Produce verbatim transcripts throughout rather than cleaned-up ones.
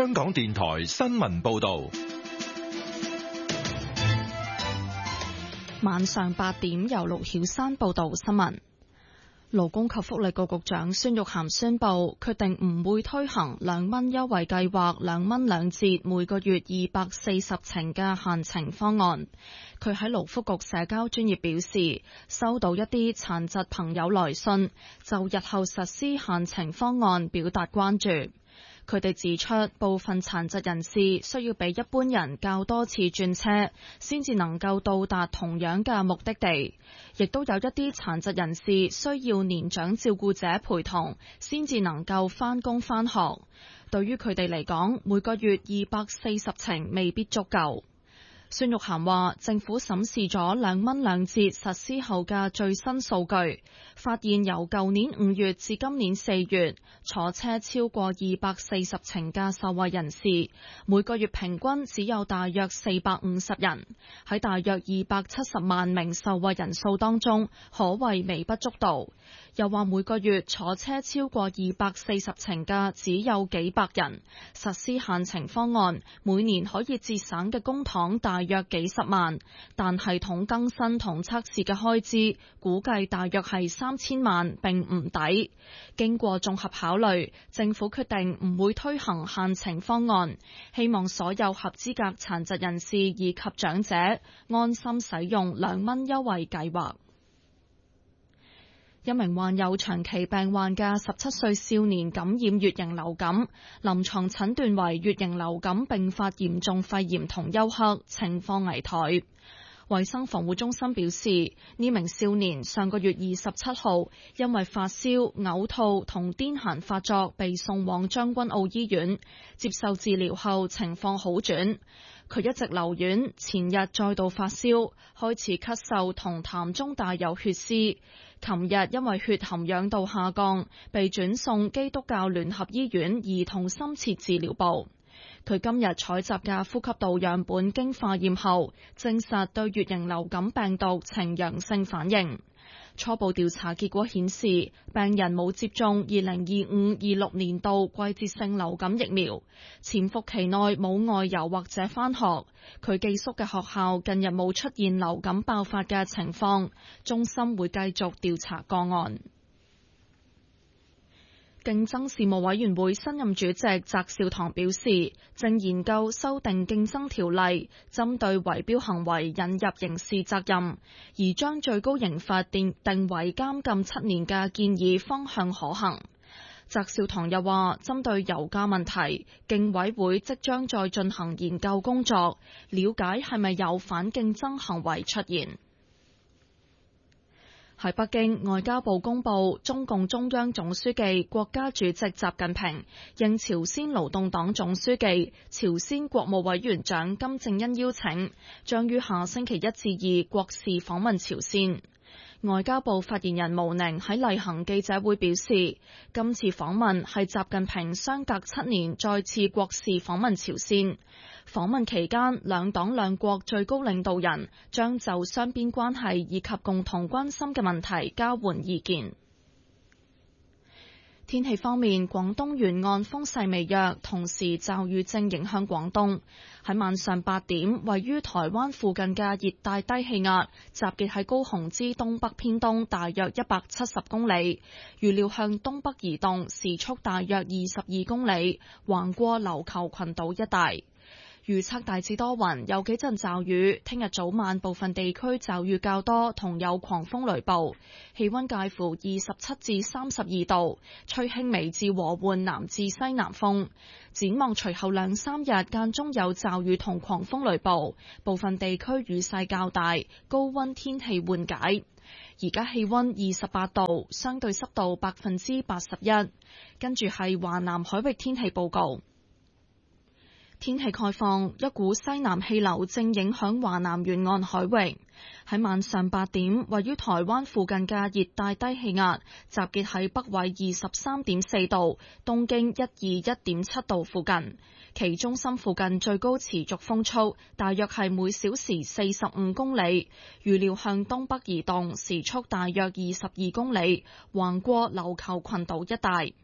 香港電台新聞報道。 晚上八點由盧曉山報道新聞。勞工及福利局局長孫玉菡宣布，決定唔會推行兩蚊優惠計劃兩蚊兩折每個月二百四十程嘅限程方案。佢喺勞福局社交專頁表示，收到一啲殘疾朋友來信，就日後實施限程方案表達關注。佢哋指出，部分殘疾人士需要比一般人較多次轉車，先至能夠到達同樣嘅目的地。亦都有一啲殘疾人士需要年長照顧者陪同，先至能夠返工返學。對於佢哋嚟講，每個月二百四十程未必足夠。孫玉菡話，政府審視咗兩蚊兩折實施後嘅最新數據，發現由舊年五月至今年四月，坐車超過二百四十程嘅受惠人士，每個月平均只有大約四百五十人，喺大約二百七十萬名受惠人數當中，可謂微不足道。又話每個月坐車超過二百四十程嘅只有幾百人，實施限程方案，每年可以節省嘅公帑大約幾十萬，但系統更新同測試嘅開支估計大約係三千萬，並唔抵。經過綜合考慮，政府決定唔會推行限程方案，希望所有合資格殘疾人士以及長者安心使用兩蚊優惠計劃。一名患有長期病患嘅十七歲少年感染乙型流感，臨床診斷為乙型流感併發嚴重肺炎同休克，情況危殆。衛生防護中心表示，呢名少年上個月二十七號因為發燒、嘔吐同癲癇發作，被送往將軍澳醫院接受治療後，情況好轉。佢一直留院，前日再度發燒，開始咳嗽同痰中帶有血絲。琴日因為血含氧度下降，被轉送基督教聯合醫院兒童深切治療部。佢今日採集嘅呼吸道樣本經化驗後，證實對乙型流感病毒呈陽性反應。初步調查結果顯示，病人冇接種二零二五二六年度季節性流感疫苗，潛伏期內冇外遊或者返學。佢寄宿嘅學校近日冇出現流感爆發嘅情況，中心會繼續調查個案。競爭事務委員會新任主席翟紹唐表示，正研究修訂競爭條例，針對圍標行為引入刑事責任，而將最高刑罰定定為監禁七年嘅建議方向可行。翟紹唐又話，針對油價問題，競委會即將再進行研究工作，了解係咪有反競爭行為出現。喺北京，外交部公布，中共中央總書記、國家主席習近平應朝鮮勞動黨總書記、朝鮮國務委員長金正恩邀請，將於下星期一至二國事訪問朝鮮。外交部發言人毛寧喺例行記者會表示，今次訪問係習近平相隔七年再次國事訪問朝鮮。訪問期間，兩黨兩國最高領導人將就雙邊關係以及共同關心嘅問題交換意見。天氣方面，廣東沿岸風勢微弱，同時驟雨正影響廣東。喺晚上八點，位於台灣附近嘅熱帶低氣壓集結喺高雄之東北偏東大約一百七十公里，預料向東北移動，時速大約二十二公里，橫過琉球群島一帶。預測大致多雲，有幾陣驟雨。聽日早晚部分地區驟雨較多，同有狂風雷暴。氣溫介乎二十七至三十二度，吹輕微至和緩南至西南風。展望隨後兩三日間中有驟雨同狂風雷暴，部分地區雨勢較大，高溫天氣緩解。而家氣溫二十八度，相對濕度百分之八十一。跟住係華南海域天氣報告。天氣概況，一股西南氣流正影響華南沿岸海域。喺晚上八點，位於台灣附近嘅熱帶低氣壓集結喺北緯二十三點四度、東經一二一點七度附近，其中心附近最高持續風速大約係每小時四十五公里，預料向東北移動，時速大約二十二公里，橫過琉球群島一帶。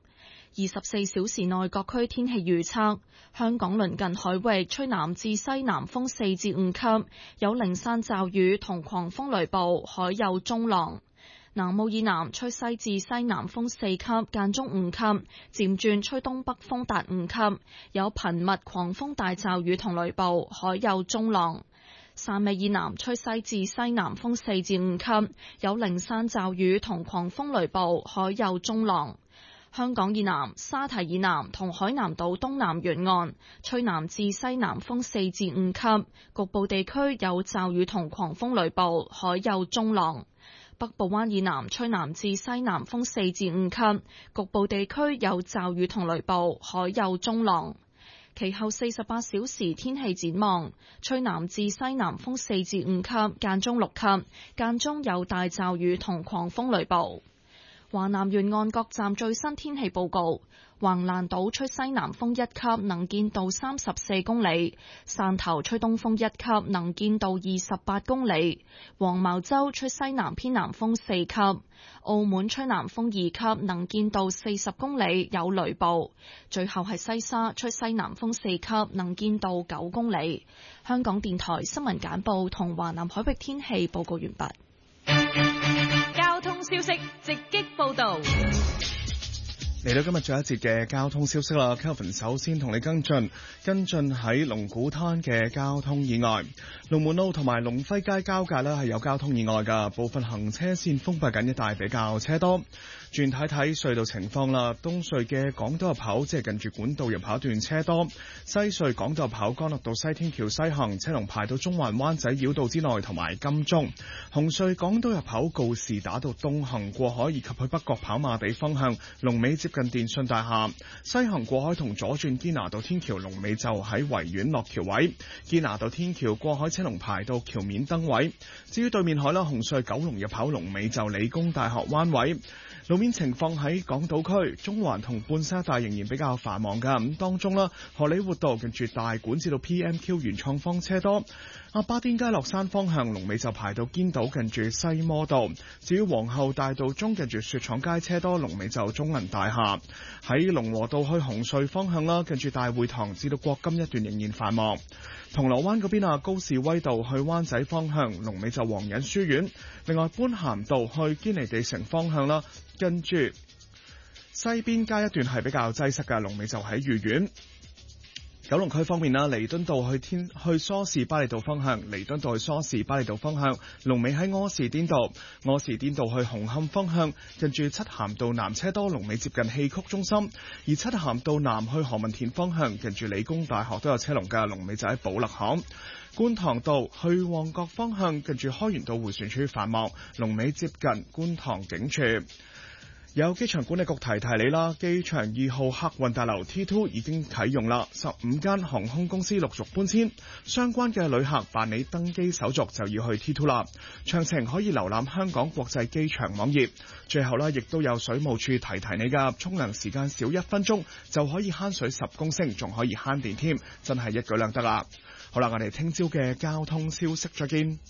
二十四小時內各區天氣預測：香港鄰近海域吹南至西南風四至五級，有零散驟雨同狂風雷暴，海有中浪。南澳以南吹西至西南風四級，間中五級，漸轉吹東北風達五級，有頻密狂風大驟雨同雷暴，海有中浪。汕尾以南吹西至西南風四至五級，有零散驟雨同狂風雷暴，海有中浪。香港以南、沙堤以南同海南島東南沿岸吹南至西南風四至五級，局部地區有驟雨同狂風雷暴，海有中浪。北部灣以南吹南至西南風四至五級，局部地區有驟雨同雷暴，海有中浪。其後四十八小時天氣展望，吹南至西南風四至五級，間中六級，間中有大驟雨同狂風雷暴。華南沿岸各站最新天氣報告：橫瀾島吹西南風一級，能見度三十四公里；汕頭吹東風一級，能見度二十八公里；黃茅洲吹西南偏南風四級；澳門吹南風二級，能見度四十公里，有雷暴。最後係西沙吹西南風四級，能見度九公里。香港電台新聞簡報同華南海域天氣報告完畢。 交通消息直擊報道。 嚟到今日最後一節嘅交通消息啦 ，Kelvin 首先同你跟進，跟進喺龍鼓灘嘅交通意外，龍門路同埋龍輝街交界呢係有交通意外㗎，部分行車線封閉緊，一帶比較車多。轉睇睇隧道情況啦，東隧嘅港島入口即係近住管道入口一段車多，西隧港島入口干諾道西天橋西行車龍排到中環灣仔繞道之內同埋金鐘，紅隧港島入口告士打道東行過海以及去北角跑馬地方向龍尾接近電信大廈，西行過海同左轉堅拿道天橋龍尾就喺維園落橋位，堅拿道天橋過海車龍排到橋面燈位。至於對面海啦，紅隧九龍入口龍尾就理工大學灣位。路面情況喺港島區中環同半山一帶仍然比較繁忙㗎，咁當中啦，荷里活道近住大館至到 P M Q 原創方車多，阿巴甸街落山方向龍尾就排到堅道近住西摩道，至於皇后大道中近住雪廠街車多，龍尾就中銀大廈。喺龍和道去紅隧方向啦，近住大會堂至到國金一段仍然繁忙。銅鑼灣嗰邊啊，高士威道去灣仔方向龍尾就皇仁書院，另外般咸道去堅尼地城方向啦，跟住西邊街一段係比較擠塞嘅，龍尾就喺御苑。九龍區方面啦，彌敦道去天去梳士巴利道方向，彌敦道去梳士巴利道方向，龍尾喺柯士甸道；柯士甸道去紅磡方向，近住漆咸道南車多，龍尾接近戲曲中心；而漆咸道南去何文田方向，近住理工大學都有車龍嘅，龍尾就喺寶勒巷。觀塘道去旺角方向，近住開源道迴旋處繁忙，龍尾接近觀塘警署。有機場管理局提提你啦，機場二號客運大樓 T 二 已經啟用啦，十五間航空公司陸續搬遷，相關嘅旅客辦理登機手續就要去 T 二 啦。詳情可以瀏覽香港國際機場網頁。最後呢，亦都有水務處提提你噶，沖涼時間少一分鐘就可以慳水十公升，仲可以慳電添，真係一舉兩得啦。好啦，我哋聽朝嘅交通消息再見。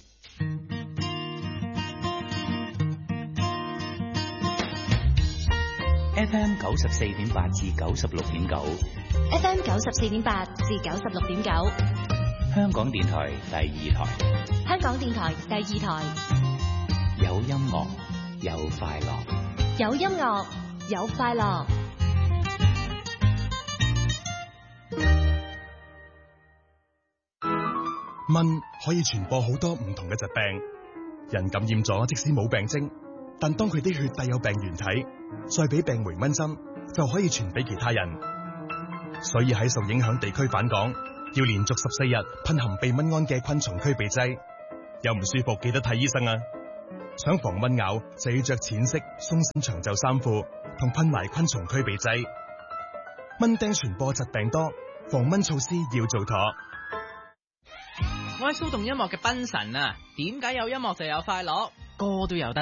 F M 九十四點八至九十六點九 ，F M 九十四點八至九十六點九， 香港電台第二台， 香港電台第二台， 有音樂有快樂， 有音樂有快樂。 蚊可以傳播好多唔同嘅疾病，人感染咗即使冇病徵，但當佢啲血帶有病原體，再俾病媒蚊針，就可以傳俾其他人。所以喺受影響地區返港，要連續十四日噴含避蚊胺嘅昆蟲驅避劑。有唔舒服記得睇醫生啊！想防蚊咬就要着淺色鬆身長袖衫褲，同噴埋昆蟲驅避劑。蚊叮傳播疾病多，防蚊措施要做妥。 我係騷動音樂嘅賓神啊，點解有音樂就有快樂？歌都有得